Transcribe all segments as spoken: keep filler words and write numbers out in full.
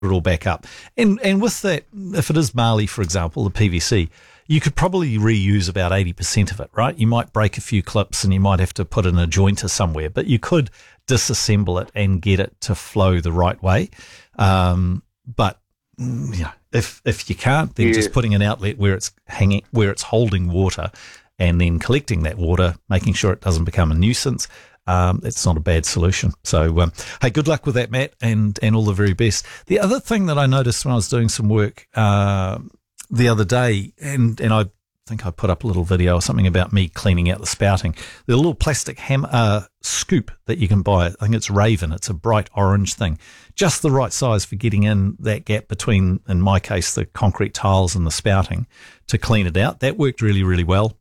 it all back up. And and with that, if it is Marley, for example, the P V C, you could probably reuse about eighty percent of it, right? You might break a few clips and you might have to put in a jointer somewhere, but you could disassemble it and get it to flow the right way. Um, but you know, if if you can't, then yeah. just putting an outlet where it's hanging, where it's holding water, and then collecting that water, making sure it doesn't become a nuisance. Um, it's not a bad solution. So, um, hey, good luck with that, Matt, and, and all the very best. The other thing that I noticed when I was doing some work uh, the other day, and, and I think I put up a little video or something about me cleaning out the spouting, the little plastic ham, uh, scoop that you can buy. I think it's Raven. It's a bright orange thing, just the right size for getting in that gap between, in my case, the concrete tiles and the spouting to clean it out. That worked really, really well.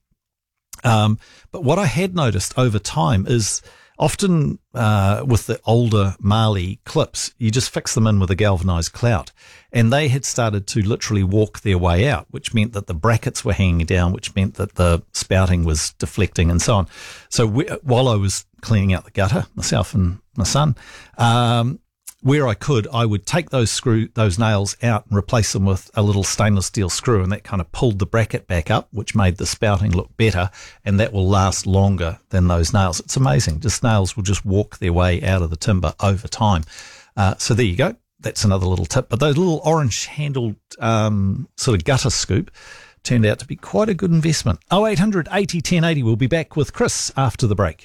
Um, but what I had noticed over time is often uh, with the older Marley clips, you just fix them in with a galvanized clout, and they had started to literally walk their way out, which meant that the brackets were hanging down, which meant that the spouting was deflecting and so on. So we, while I was cleaning out the gutter, myself and my son, um, where I could, I would take those screw, those nails out and replace them with a little stainless steel screw, and that kind of pulled the bracket back up, which made the spouting look better, and that will last longer than those nails. It's amazing. Just nails will just walk their way out of the timber over time. Uh, so there you go. That's another little tip. But those little orange-handled um, sort of gutter scoop turned out to be quite a good investment. oh eight hundred eighty ten eighty. We'll be back with Chris after the break.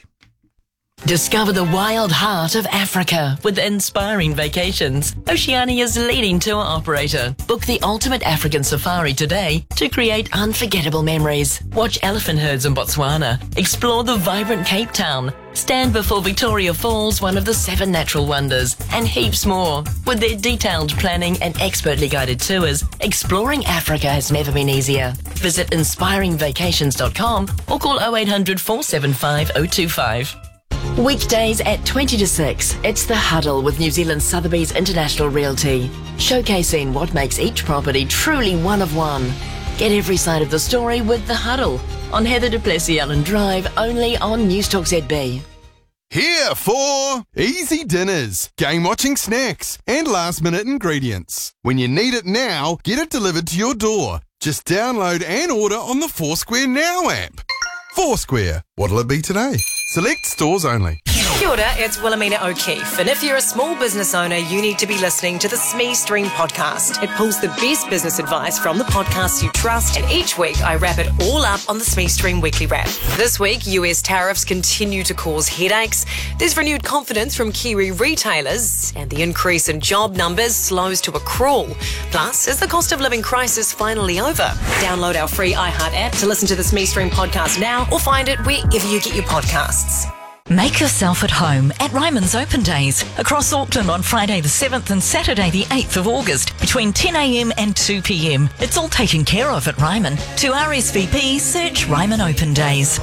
Discover the wild heart of Africa with Inspiring Vacations, Oceania's leading tour operator. Book the ultimate African safari today to create unforgettable memories. Watch elephant herds in Botswana, explore the vibrant Cape Town, stand before Victoria Falls, one of the seven natural wonders, and heaps more. With their detailed planning and expertly guided tours, exploring Africa has never been easier. Visit inspiring vacations dot com or call oh eight hundred, four seven five, oh two five. Weekdays at twenty to six, it's The Huddle with New Zealand Sotheby's International Realty, showcasing what makes each property truly one of one. Get every side of the story with The Huddle on Heather du Plessis-Allen Drive, only on Newstalk Z B. Here for easy dinners, game-watching snacks, and last-minute ingredients. When you need it now, get it delivered to your door. Just download and order on the Foursquare Now app. Foursquare, what'll it be today? Select stores only. Kia ora, it's Wilhelmina O'Keefe, and if you're a small business owner, you need to be listening to the S M E Stream podcast. It pulls the best business advice from the podcasts you trust, and each week I wrap it all up on the S M E Stream Weekly Wrap. This week, U S tariffs continue to cause headaches. There's renewed confidence from Kiwi retailers, and the increase in job numbers slows to a crawl. Plus, is the cost of living crisis finally over? Download our free iHeart app to listen to the S M E Stream podcast now, or find it wherever you get your podcasts. Make yourself at home at Ryman's Open Days across Auckland on Friday the seventh and Saturday the eighth of August between ten a m and two p m. It's all taken care of at Ryman. To R S V P, search Ryman Open Days.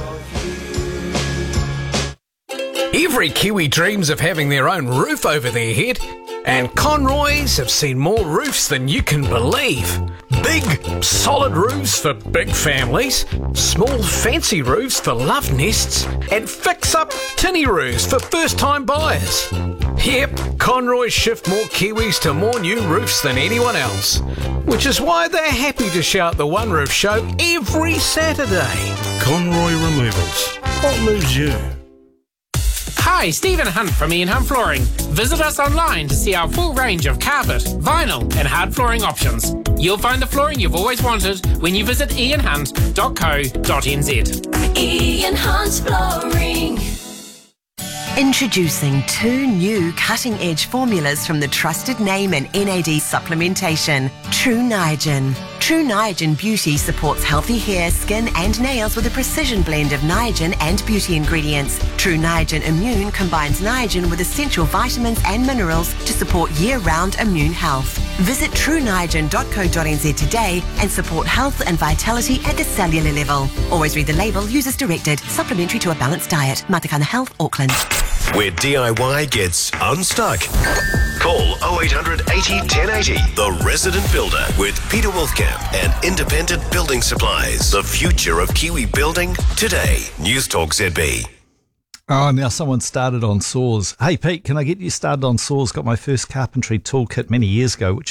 Every Kiwi dreams of having their own roof over their head, and Conroys have seen more roofs than you can believe. Big, solid roofs for big families, small, fancy roofs for love nests, and fix-up tinny roofs for first-time buyers. Yep, Conroy shift more Kiwis to more new roofs than anyone else, which is why they're happy to shout the One Roof Show every Saturday. Conroy Removals. What moves you? Hi, Stephen Hunt from Ian Hunt Flooring. Visit us online to see our full range of carpet, vinyl and hard flooring options. You'll find the flooring you've always wanted when you visit ian hunt dot co dot n z. Ian Hunt Flooring. Introducing two new cutting-edge formulas from the trusted name in N A D supplementation, True Niagen. True Niagen Beauty supports healthy hair, skin and nails with a precision blend of Niagen and beauty ingredients. True Niagen Immune combines Niagen with essential vitamins and minerals to support year-round immune health. Visit true niagen dot co dot n z today and support health and vitality at the cellular level. Always read the label, use as directed. Supplementary to a balanced diet. Matakana Health, Auckland. Where D I Y gets unstuck. Call oh eight hundred eighty ten eighty. The Resident Builder with Peter Wolfkamp and Independent Building Supplies. The future of Kiwi building today. Newstalk Z B. Oh, now someone started on saws. Hey, Pete, can I get you started on saws? Got my first carpentry toolkit many years ago, which